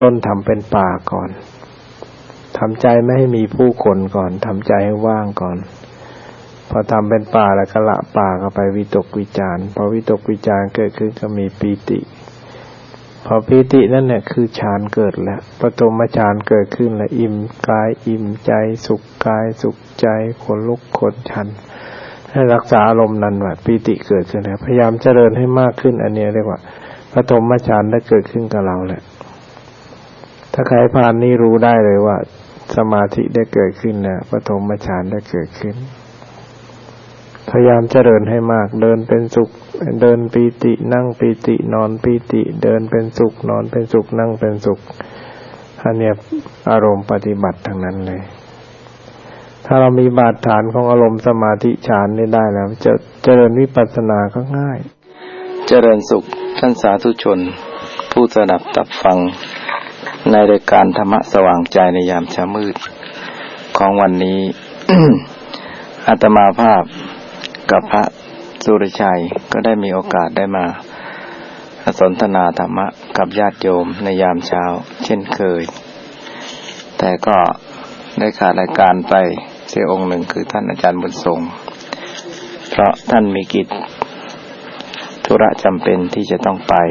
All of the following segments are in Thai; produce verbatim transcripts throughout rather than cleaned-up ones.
ต้นทำเป็นป่าก่อนทำใจไม่ให้มีผู้คนก่อนทำใจให้ว่างก่อนพอทำเป็นป่าแล้วก็ละป่าเข้าไปวิตกวิจารพอวิตกวิจารเกิดขึ้นก็มีปีติพอปีตินั่นเนี่ยคือฌานเกิดแล้วปฐมฌานเกิดขึ้นแล้วอิ่มกายอิ่มใจสุขกายสุขใจขนลุกขนชันให้รักษาอารมณ์นั้นไว้ปีติเกิดขึ้นแล้วพยายามเจริญให้มากขึ้นอันนี้เรียกว่าปฐมฌานได้เกิดขึ้นกับเราแหละถ้าใครผ่านนี้รู้ได้เลยว่าสมาธิได้เกิดขึ้นแล้วปฐมฌานได้เกิดขึ้นพยายามเจริญให้มากเดินเป็นสุขเดินปีตินั่งปีตินอนปีติเดินเป็นสุขนอนเป็นสุขนั่งเป็นสุขอันเนี้ยอารมณ์ปฏิบัติทั้งนั้นเลยถ้าเรามีบาดฐานของอารมณ์สมาธิฌานนี่ได้แล้วจะเจริญวิปัสสนาก็ง่ายเจริญสุขท่านสาธุชนผู้สดับตับฟังในรายการธรรมะสว่างใจในยามเช้ามืดของวันนี้ อาตมาภาพกับพระสุรชัยก็ได้มีโอกาสได้มาสนทนาธรรมะกับญาติโยมในยามเช้าเช่นเคยแต่ก็ได้ขาดรายการไปเสียองค์หนึ่งคือท่านอาจารย์บุญทรงเพราะท่านมีกิจธุระจำเป็นที่จะต้องไป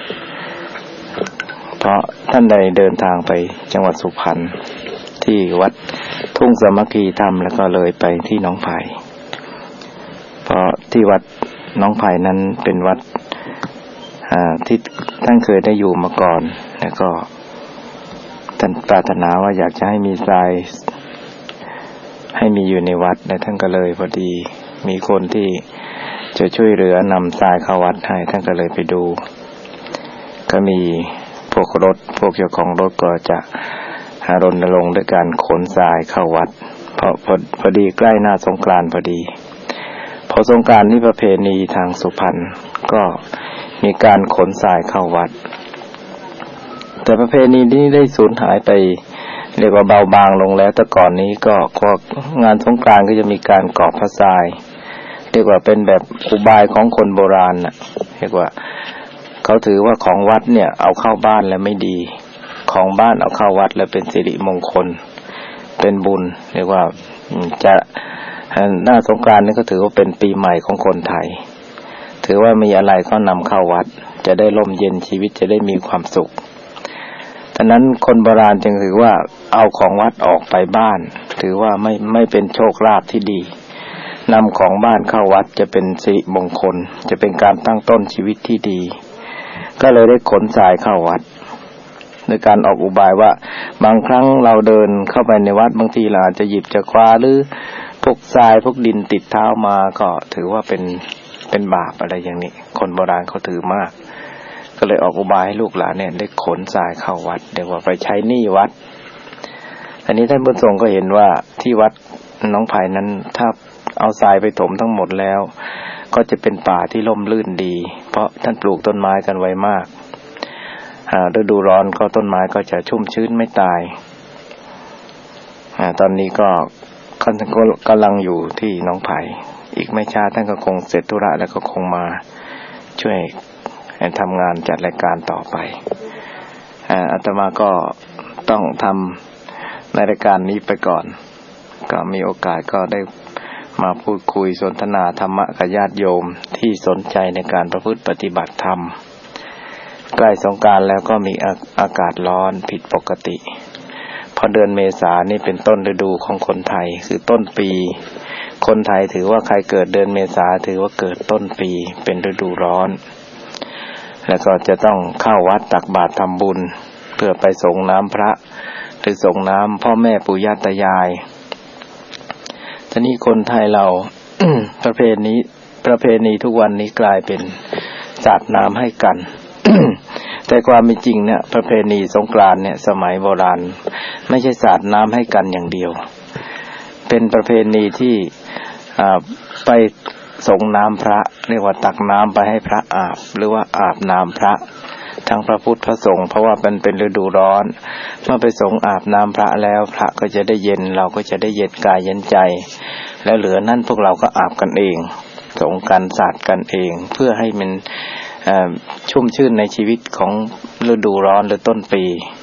เพราะท่านได้เดินทางไปจังหวัดสุพรรณที่วัดทุ่งสามัคคีธรรมแล้วก็เลยไปที่หนองไผ่เพราะที่วัดหนองไผ่นั้นเป็นวัดที่ท่านเคยได้อยู่มาก่อนแล้วก็ท่านปรารถนาว่าอยากจะให้มีทรายให้มีอยู่ในวัดและท่านก็เลยพอดีมีคนที่จะช่วยเหลือนำทรายเข้าวัดให้ท่านก็เลยไปดูก็มีพวกรถพวกเจ้าของรถก็จะหารณรงค์ด้วยการขนทรายเข้าวัดเพราะพอพอดีใกล้หน้าสงกรานต์พอดีพอสงกรานต์นี่ประเพณีทางสุพรรณก็มีการขนทรายเข้าวัดแต่ประเพณีนี้ได้สูญหายไปเรียกว่าเบาบางลงแล้วแต่ก่อนนี้ก็งานสงกรานต์ก็จะมีการก่อพระทรายเรียกว่าเป็นแบบอุบายของคนโบราณน่ะเรียกว่าเขาถือว่าของวัดเนี่ยเอาเข้าบ้านแล้วไม่ดีของบ้านเอาเข้าวัดแล้วเป็นสิริมงคลเป็นบุญเรียกว่าจะหน้าสงกรานต์นี่ก็ถือว่าเป็นปีใหม่ของคนไทยถือว่ามีอะไรก็นำเข้าวัดจะได้ร่มเย็นชีวิตจะได้มีความสุขฉะนั้นคนโบราณจึงถือว่าเอาของวัดออกไปบ้านถือว่าไม่ไม่เป็นโชคลาภที่ดีนำของบ้านเข้าวัดจะเป็นสิริมงคลจะเป็นการตั้งต้นชีวิตที่ดีก็เลยได้ขนทรายเข้าวัดโดยการออกอุบายว่าบางครั้งเราเดินเข้าไปในวัดบางทีเราอาจจะหยิบจะคว้าหรือพวกทรายพวกดินติดเท้ามาก็ถือว่าเป็นเป็นบาปอะไรอย่างนี้คนโบราณเขาถือมากก็เลยออกอุบายให้ลูกหลานเนี่ยได้ขนทรายเข้าวัดเรียกว่าไปใช้หนี้วัดอันนี้ท่านบุญทรงก็เห็นว่าที่วัดหนองไผ่นั้นถ้าเอาทรายไปถมทั้งหมดแล้วก็จะเป็นป่าที่ร่มรื่นดีเพราะท่านปลูกต้นไม้กันไว้มากฤดูร้อนก็ต้นไม้ก็จะชุ่มชื้นไม่ตายตอนนี้ก็กำลังอยู่ที่หนองไผ่อีกไม่ช้าท่านก็คงเสร็จธุระแล้วก็คงมาช่วยทำงานจัดรายการต่อไปอาตมาก็ต้องทำในรายการนี้ไปก่อนก็มีโอกาสก็ได้มาพูดคุยสนทนาธรรมะกับญาติโยมที่สนใจในการประพฤติปฏิบัติธรรมใกล้สงกรานต์แล้วก็มีอากาศร้อนผิดปกติพอเดือนเมษานี่เป็นต้นฤดูของคนไทยคือต้นปีคนไทยถือว่าใครเกิดเดือนเมษาถือว่าเกิดต้นปีเป็นฤดูร้อนแล้วก็จะต้องเข้าวัดตักบาตรทำบุญเพื่อไปส่งน้ำพระหรือส่งน้ำพ่อแม่ปู่ย่าตายายทีนี้คนไทยเรา ประเพณีประเพณีทุกวันนี้กลายเป็นสาดน้ำให้กัน แต่ความเป็นจริงเนี่ยประเพณีสงกรานต์เนี่ยสมัยโบราณไม่ใช่สาดน้ำให้กันอย่างเดียวเป็นประเพณีที่ไปส่งน้ำพระเรียกว่าตักน้ำไปให้พระอาบหรือว่าอาบน้ำพระทั้งพระพุทธพระสงฆ์เพราะว่าเป็นเป็นฤดูร้อนเมื่อไปส่งอาบน้ำพระแล้วพระก็จะได้เย็นเราก็จะได้เย็นกายเย็นใจแล้วเหลือนั่นพวกเราก็อาบกันเองสงกันสาดกันเองเพื่อให้มันชุ่มชื่นในชีวิตของฤดูร้อนหรือต้นปี